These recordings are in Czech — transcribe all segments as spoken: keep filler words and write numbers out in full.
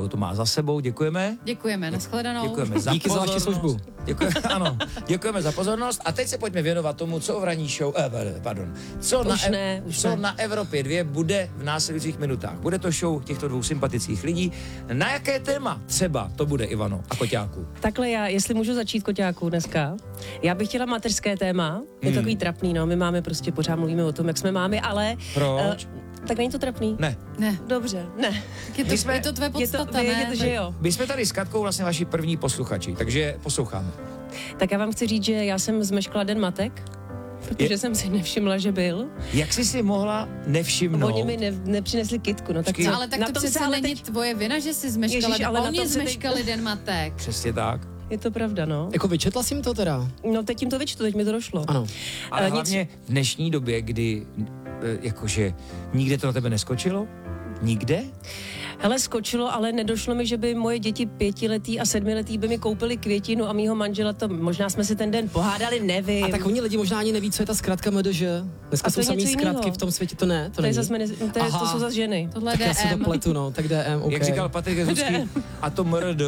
nebo to má za sebou. Děkujeme. Děkujeme, nashledanou. Děkujeme za Díky za vaši službu. Děkujeme, ano, děkujeme za pozornost a teď se pojďme věnovat tomu, co v ranní show, eh, pardon, co, Už na, ne, už co ne. na Evropě dva bude v následujících minutách. Bude to show těchto dvou sympatických lidí. Na jaké téma třeba to bude, Ivano a Koťáku? Takhle já, jestli můžu začít, Koťáku, dneska. Já bych chtěla mateřské téma. Je to takový trapný, no. My máme prostě, pořád mluvíme o tom, jak jsme mámy, ale... Proč? Uh, tak není to trapný? Ne. Ne. Dobře, ne. Je to, My jsme- je to tvoje Je to podstata, ne? vědět, že jo. My jsme tady s Katkou vlastně vaši první posluchači, takže posloucháme. Tak já vám chci říct, že já jsem zmeškala den matek, protože Je- jsem si nevšimla, že byl. Jak jsi si mohla nevšimnout? Oni mi ne, nepřinesli kitku, no tak Počkej. co? Ale tak Na to tom přece se ale není teď... tvoje vina, že jsi zmeškala. Ježiš, ale na Oni tom se teď- zmeškali den matek. Přesně tak. Je to pravda, no. Jako vyčetla jsi jim to teda? No teď tím to vyčtu, teď mi to došlo. Ano. Ale Eh, nic- hlavně v dnešní době, kdy eh, jakože nikde to na tebe neskočilo? Nikde? Hele, skočilo, ale nedošlo mi, že by moje děti pětiletý a sedmiletý by mi koupili květinu a mýho manžela to, možná jsme si ten den pohádali, nevím. A tak oni lidi možná ani neví, co je ta zkratka M D Ž. Dneska A to jsou je samý něco zkratky jinýho. v tom světě, to ne, to, to, je není. zas, mene- to, je, to Aha. jsou zase ženy. Tohle Tak je já si to D M. pletu, no, tak D M, OK. Jak říkal Patrik Jezucký, a to M R D.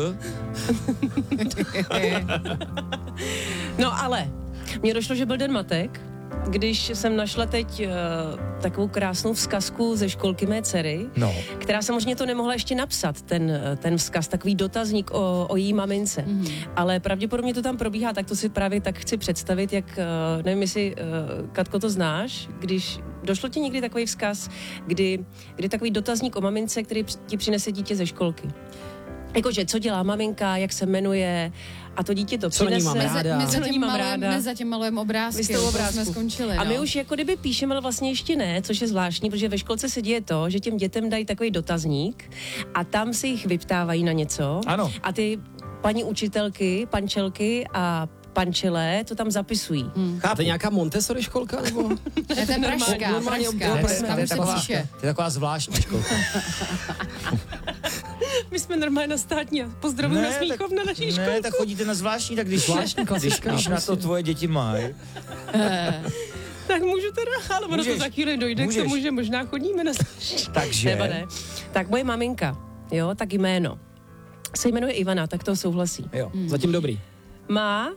No ale, mně došlo, že byl den matek, když jsem našla teď uh, takovou krásnou vzkazku ze školky mé dcery, No. která samozřejmě to nemohla ještě napsat, ten, eh, ten vzkaz, takový dotazník o, o její mamince. Mm. Ale pravděpodobně to tam probíhá, tak to si právě tak chci představit, jak, uh, nevím, jestli, uh, Katko, to znáš, když došlo ti někdy takový vzkaz, kdy, kdy takový dotazník o mamince, který při- ti přinese dítě ze školky. Jakože, co dělá maminka, jak se jmenuje, a to dítě to Co na ní přinese. mám My, za, ráda. my, Co na ní zatím mám malujeme, ráda. my zatím malujeme obrázky, Vy jste u to obrázku. jsme skončili. A no. my už jako kdyby píšeme, ale vlastně ještě ne, což je zvláštní, protože ve školce se děje to, že těm dětem dají takový dotazník a tam se jich vyptávají na něco. Ano. A ty paní učitelky, pančelky a pančelé to tam zapisují. Hmm. Chápu. To je nějaká Montessori školka, nebo? Ne, to je pražská, normálně pražská, období. To je- tam to je už se taková- píše. To je taková zvláštní školka. My jsme normálně na státní a pozdravujeme Smíchov na naší školku. Ne, tak chodíte na zvláštní, tak když, Zvláštní, když, klasická, když na to prostě. tvoje děti mají. Tak můžu teda, ale ono Můžeš, to za chvíli dojde můžeš. k tomu, že možná chodíme na Takže... Nebo ne. Tak moje maminka, jo, tak jméno. Se jmenuje Ivana, tak to souhlasí. Jo, Zatím dobrý. Má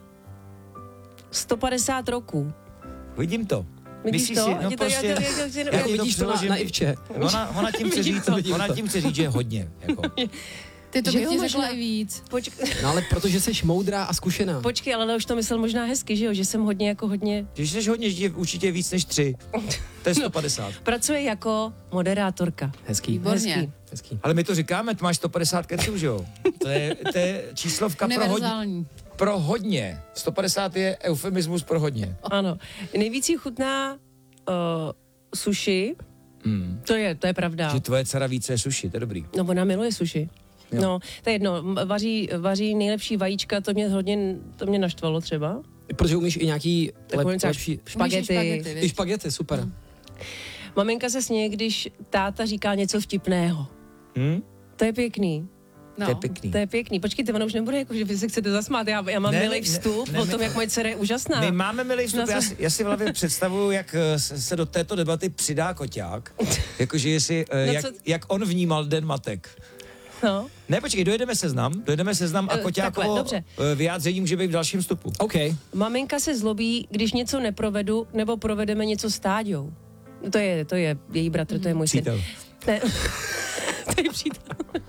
sto padesát roků. vidím to. Vidíš Myslíš to? si, no Je to- prostě, já to- já to- já to- jak Jako ti vidíš to na, přeložím- na Ivče. Ona, ona, tím chce Vidím říct, to, vidím ona to. tím chce říct, že je hodně. Jako. Ty to Že bych jo, ti možná. řekla i víc. Počkej, No ale protože jsi moudrá a zkušená. počkej, ale už to myslel možná hezky, že jo, že jsem hodně jako hodně... Když jsi hodně, že je určitě víc než tři. To je sto padesát. Pracuje jako moderátorka. Hezký. Výborně. Hezký. Hezký. Ale my to říkáme, ty máš sto padesát keců, že jo? To je, to je číslovka pro hodně. Univerzální. Pro hodně. sto padesát je eufemismus pro hodně. Ano. Nejvíc jí chutná uh, sushi. Hmm. To je, to je pravda. Že tvoje dcera více je sushi, to je dobrý. No, ona miluje sushi. Jo. No, to je jedno. M- Vaří, vaří nejlepší vajíčka, to mě hodně, to mě naštvalo třeba. Protože umíš i nějaký Takový lep, třeba lepší... Umíš i špagety. špagety, I viď? špagety, super. Maminka se směje, když táta říká něco vtipného. Hm? To je pěkný. No. To je pěkný. To je pěkný. Počkejte, ono už nebude jako, že vy se chcete zasmát. Já, já mám Ne, milý ne, vstup ne, o my- tom, jak moje dcera je úžasná. My máme milý vstup, Na já, co- si- já si v hlavě představuju, jak eh, se se do této debaty přidá Koťák. Jakože jestli, eh, No jak, co- jak on vnímal den matek. No. Ne, počkej, dojedeme seznam, dojedeme seznam a Eh, Koťákovo takhle, dobře. eh, vyjádření může být v dalším vstupu. OK. Maminka se zlobí, když něco neprovedu, nebo provedeme něco s Táďou. To je, to je její bratr, to je můj syn. Přítel. Ne. To je přítel.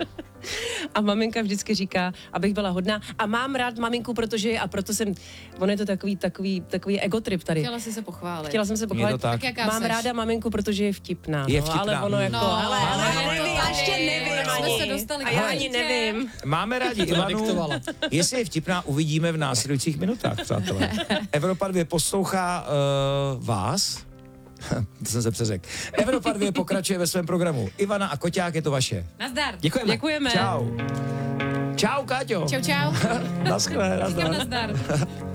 A maminka vždycky říká, abych byla hodná. A mám rád maminku, protože a proto jsem, ono je to takový, takový, takový egotrip tady. Chtěla jsi se pochválit. Chtěla jsem se Je to pochválit. tak. Tak jaká Mám seš? ráda maminku, protože je vtipná. Je no, vtipná. ale ono jako, No, ale, ale, ale ale je to já tady. ještě nevím Jsme ani. se dostali A k já hlavě. ani nevím. Máme rádi Ivanu. Nadiktovala. Jestli je vtipná, uvidíme v následujících minutách, přátelé. Evropa dva poslouchá uh, vás. To jsem se přeřekl. Evropa dva pokračuje ve svém programu. Ivana a Koťák, je to vaše. Nazdar. Děkujeme. Děkujeme. Čau. Čau, Káťo. Čau, čau. Naschle, Říkám nazdar. nazdar.